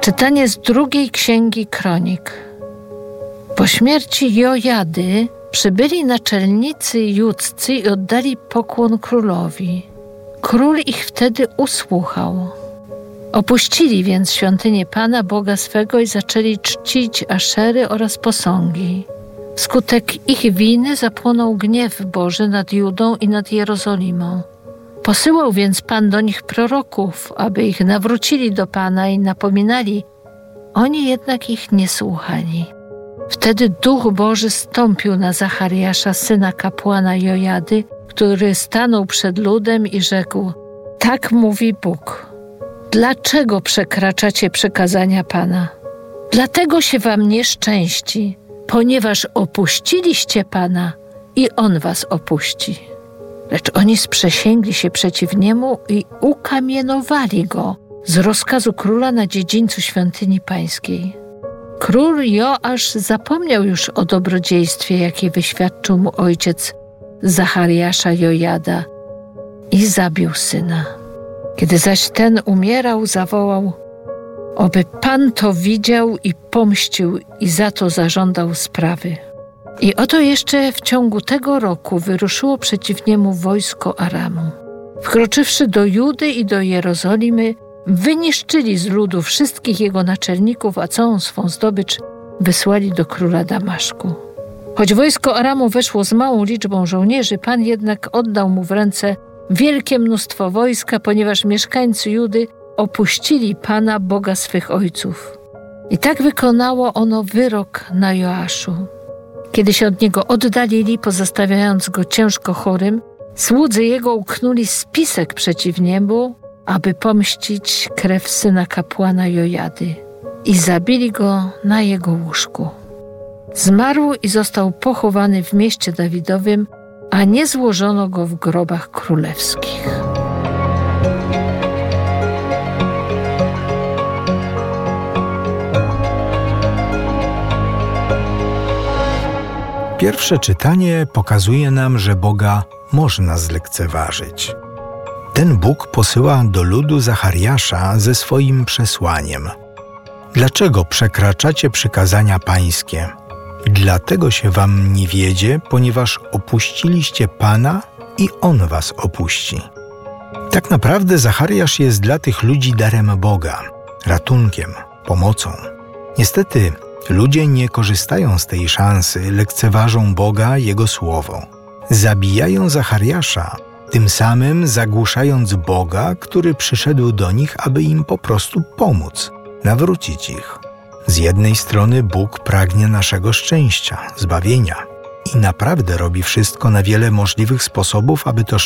Czytanie z 2 Księgi Kronik. Po śmierci Jojady przybyli naczelnicy judzcy i oddali pokłon królowi. Król ich wtedy usłuchał. Opuścili więc świątynię Pana, Boga swego, i zaczęli czcić Aszery oraz posągi. Wskutek ich winy zapłonął gniew Boży nad Judą i nad Jerozolimą. Posyłał więc Pan do nich proroków, aby ich nawrócili do Pana i napominali. Oni jednak ich nie słuchali. Wtedy Duch Boży stąpił na Zachariasza, syna kapłana Jojady, który stanął przed ludem i rzekł: tak mówi Bóg. Dlaczego przekraczacie przykazania Pana? Dlatego się wam nieszczęści, ponieważ opuściliście Pana i On was opuści. Lecz oni sprzysięgli się przeciw Niemu i ukamienowali Go z rozkazu króla na dziedzińcu świątyni pańskiej. Król Joasz zapomniał już o dobrodziejstwie, jakie wyświadczył mu ojciec Zachariasza Jojada, i zabił syna. Kiedy zaś ten umierał, zawołał: oby Pan to widział i pomścił, i za to zażądał sprawy. I oto jeszcze w ciągu tego roku wyruszyło przeciw niemu wojsko Aramu. Wkroczywszy do Judy i do Jerozolimy, wyniszczyli z ludu wszystkich jego naczelników, a całą swą zdobycz wysłali do króla Damaszku. Choć wojsko Aramu weszło z małą liczbą żołnierzy, Pan jednak oddał mu w ręce wielkie mnóstwo wojska, ponieważ mieszkańcy Judy opuścili Pana, Boga swych ojców. I tak wykonało ono wyrok na Joaszu. Kiedy się od niego oddalili, pozostawiając go ciężko chorym, słudzy jego uknuli spisek przeciw niemu, aby pomścić krew syna kapłana Jojady, i zabili go na jego łóżku. Zmarł i został pochowany w mieście Dawidowym, a nie złożono go w grobach królewskich. Pierwsze czytanie pokazuje nam, że Boga można zlekceważyć. Ten Bóg posyła do ludu Zachariasza ze swoim przesłaniem. Dlaczego przekraczacie przykazania pańskie? Dlatego się wam nie wiedzie, ponieważ opuściliście Pana i On was opuści. Tak naprawdę Zachariasz jest dla tych ludzi darem Boga, ratunkiem, pomocą. Niestety ludzie nie korzystają z tej szansy, lekceważą Boga, Jego słowo. Zabijają Zachariasza, tym samym zagłuszając Boga, który przyszedł do nich, aby im po prostu pomóc, nawrócić ich. Z jednej strony Bóg pragnie naszego szczęścia, zbawienia i naprawdę robi wszystko na wiele możliwych sposobów, aby to